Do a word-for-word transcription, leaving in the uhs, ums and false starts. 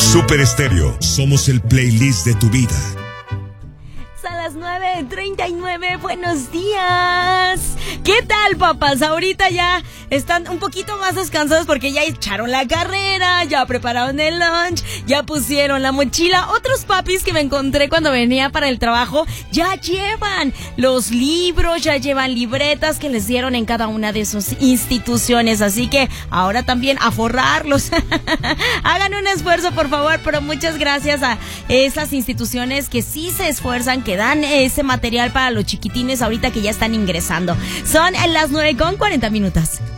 Super Estéreo, somos el playlist de tu vida. A las nueve treinta y nueve, buenos días. ¿Qué tal, papás? Ahorita ya están un poquito más descansados porque ya echaron la carrera, ya prepararon el lunch, ya pusieron la mochila. Otros papis que me encontré cuando venía para el trabajo ya llevan los libros, ya llevan libretas que les dieron en cada una de sus instituciones. Así que ahora también a forrarlos. Hagan un esfuerzo, por favor, pero muchas gracias a esas instituciones que sí se esfuerzan, que dan ese material para los chiquitines ahorita que ya están ingresando. Son las nueve con cuarenta minutos.